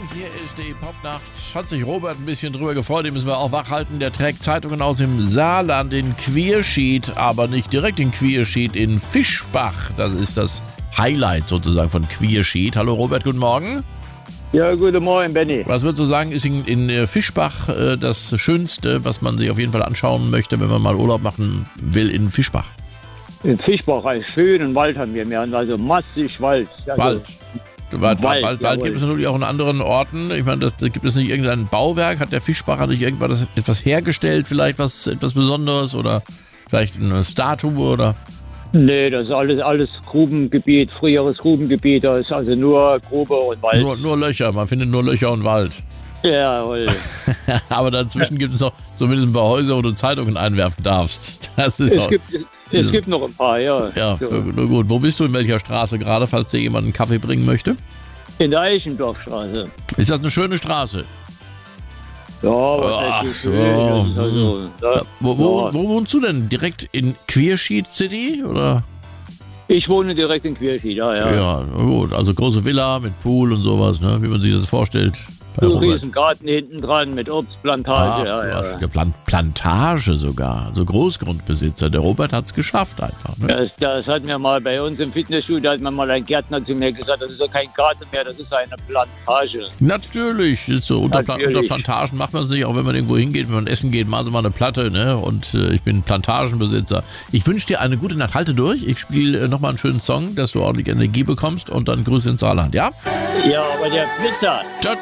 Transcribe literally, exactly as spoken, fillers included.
Hier ist die Popnacht. Hat sich Robert ein bisschen drüber gefreut, den müssen wir auch wachhalten. Der trägt Zeitungen aus dem Saarland in Quierschied, aber nicht direkt in Quierschied, in Fischbach. Das ist das Highlight sozusagen von Quierschied. Hallo Robert, guten Morgen. Ja, guten Morgen, Benny. Was würdest du sagen, ist in, in Fischbach äh, das Schönste, was man sich auf jeden Fall anschauen möchte, wenn man mal Urlaub machen will in Fischbach? In Fischbach, einen schönen Wald haben wir. Wir haben also massig Wald. Also Wald. Wald, Wald, Wald, Wald jawohl. gibt es natürlich auch in anderen Orten. Ich meine, das, da gibt es nicht irgendein Bauwerk. Hat der Fischbacher nicht irgendwas etwas hergestellt, vielleicht was etwas Besonderes oder vielleicht eine Statue oder? Nee, das ist alles, alles Grubengebiet, früheres Grubengebiet. Da ist also nur Grube und Wald. Nur, nur Löcher, man findet nur Löcher und Wald. Jawohl. Aber dazwischen gibt es noch zumindest ein paar Häuser, wo du Zeitungen einwerfen darfst. Das ist Es, auch, gibt, es gibt noch ein paar, ja. ja, So. nur gut. Wo bist du, in welcher Straße gerade, falls dir jemand einen Kaffee bringen möchte? In der Eichendorfstraße. Ist das eine schöne Straße? Ja, was Ach heißt so. schön? Das ist also, da, Ja, wo, wo, ja. wo wohnst du denn? Direkt in Quierschied City? Oder? Ich wohne direkt in Quierschied, ja, ja. Ja, gut. Also große Villa mit Pool und sowas, ne? Wie man sich das vorstellt. Bei So ein Robert. riesen Garten hinten dran mit Obstplantage. Ach, ja, du ja. hast eine Plan- Plantage sogar. Also Großgrundbesitzer. Der Robert hat es geschafft einfach. Ne? Das, das hat mir mal bei uns im Fitnessstudio, hat mir mal ein Gärtner zu mir gesagt, das ist ja kein Garten mehr, das ist eine Plantage. Natürlich. Ist so, unter, Pla- Natürlich. unter Plantagen macht man sich, auch wenn man irgendwo hingeht, wenn man essen geht, machen Sie mal eine Platte. Ne? Und äh, ich bin Plantagenbesitzer. Ich wünsche dir eine gute Nacht. Halte durch. Ich spiele äh, nochmal einen schönen Song, dass du ordentlich Energie bekommst und dann Grüße ins Saarland. Ja? Ja, aber der Blitzer, Ciao,